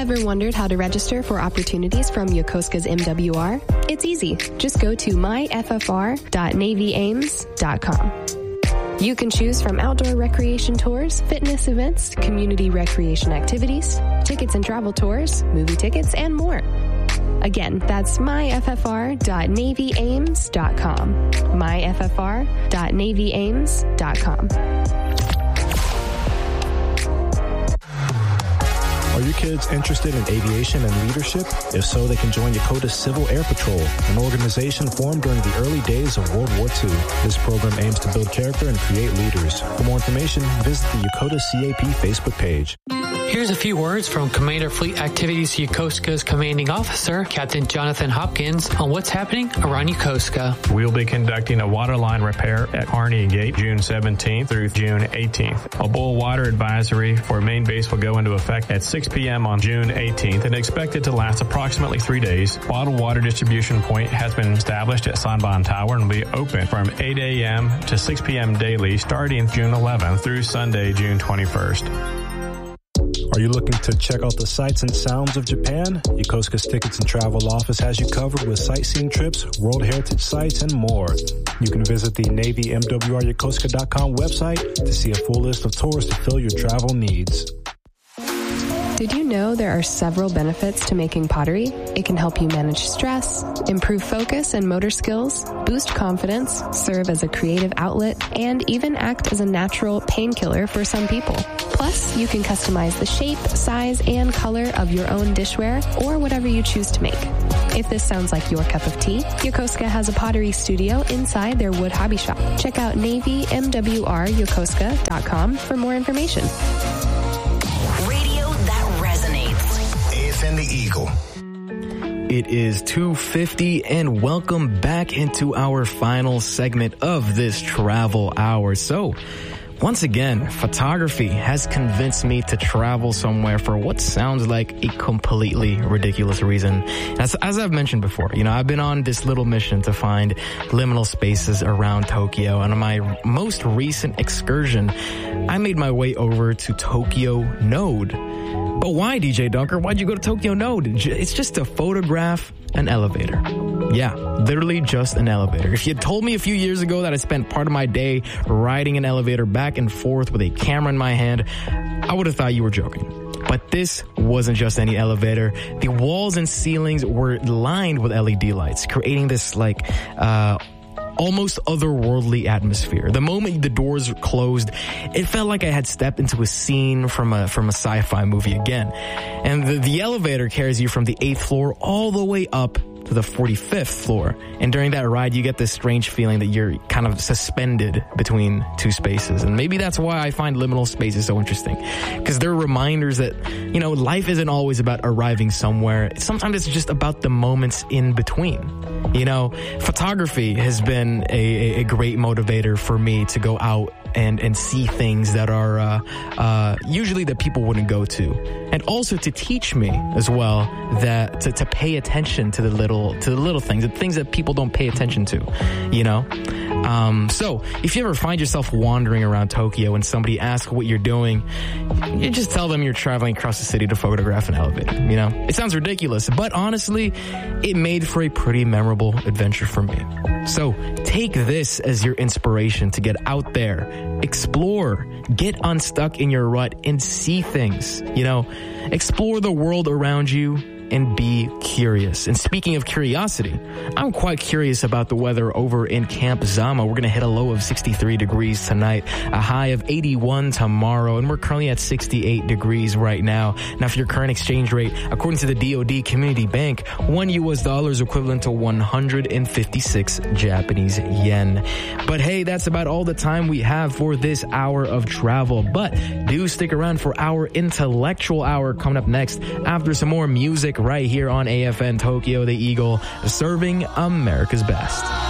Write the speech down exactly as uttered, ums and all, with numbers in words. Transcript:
Ever wondered how to register for opportunities from Yokosuka's M W R? It's easy. Just go to my f f r dot navy ames dot com. You can choose from outdoor recreation tours, fitness events, community recreation activities, tickets and travel tours, movie tickets, and more. Again, that's my f f r dot navy ames dot com. my f f r dot navy ames dot com. Are your kids interested in aviation and leadership? If so, they can join Yokota Civil Air Patrol, an organization formed during the early days of World War Two. This program aims to build character and create leaders. For more information, visit the Yokota C A P Facebook page. Here's a few words from Commander Fleet Activities Yokosuka's commanding officer, Captain Jonathan Hopkins, on what's happening around Yokosuka. We'll be conducting a water line repair at Harney Gate June seventeenth through June eighteenth. A boil water advisory for main base will go into effect at six p.m. on June eighteenth and expected to last approximately three days. Bottled water distribution point has been established at Sanban Tower and will be open from eight a.m. to six p.m. daily starting June eleventh through Sunday, June twenty-first. Are you looking to check out the sights and sounds of Japan? Yokosuka's Tickets and Travel Office has you covered with sightseeing trips, World Heritage sites, and more. You can visit the Navy M W R Yokosuka dot com website to see a full list of tours to fill your travel needs. Did you know there are several benefits to making pottery? It can help you manage stress, improve focus and motor skills, boost confidence, serve as a creative outlet, and even act as a natural painkiller for some people. Plus, you can customize the shape, size, and color of your own dishware or whatever you choose to make. If this sounds like your cup of tea, Yokosuka has a pottery studio inside their wood hobby shop. Check out Navy M W R Yokosuka dot com for more information. And the Eagle. It is two fifty and welcome back into our final segment of this travel hour. So, once again, photography has convinced me to travel somewhere for what sounds like a completely ridiculous reason. As, as I've mentioned before, you know, I've been on this little mission to find liminal spaces around Tokyo. And on my most recent excursion, I made my way over to Tokyo Node. But why, D J Dunker? Why'd you go to Tokyo Node? It's just to photograph an elevator. Yeah, literally just an elevator. If you had told me a few years ago that I spent part of my day riding an elevator back and forth with a camera in my hand, I would have thought you were joking. But this wasn't just any elevator. The walls and ceilings were lined with L E D lights, creating this like, uh, almost otherworldly atmosphere. The moment the doors closed, it felt like I had stepped into a scene from a from a sci-fi movie again. And the, the elevator carries you from the eighth floor all the way up to the forty-fifth floor. And during that ride, you get this strange feeling that you're kind of suspended between two spaces. And maybe that's why I find liminal spaces so interesting. Because they're reminders that, you know, life isn't always about arriving somewhere. Sometimes it's just about the moments in between. You know, photography has been a, a great motivator for me to go out and, and see things that are uh, uh, usually that people wouldn't go to. And also to teach me as well that to, to pay attention to the little to the little things, the things that people don't pay attention to, you know? Um, so if you ever find yourself wandering around Tokyo and somebody asks what you're doing, you just tell them you're traveling across the city to photograph an elevator, you know? It sounds ridiculous, but honestly, it made for a pretty memorable adventure for me. So take this as your inspiration to get out there, explore, get unstuck in your rut and see things, you know? Explore the world around you and be curious. And speaking of curiosity, I'm quite curious about the weather over in Camp Zama. We're going to hit a low of sixty-three degrees tonight, a high of eighty-one tomorrow, and we're currently at sixty-eight degrees right now. Now, for your current exchange rate, according to the D O D Community Bank, one U S dollar is equivalent to one hundred fifty-six Japanese yen. But hey, that's about all the time we have for this hour of travel. But do stick around for our intellectual hour coming up next after some more music right here on A F N Tokyo, the Eagle, serving America's best.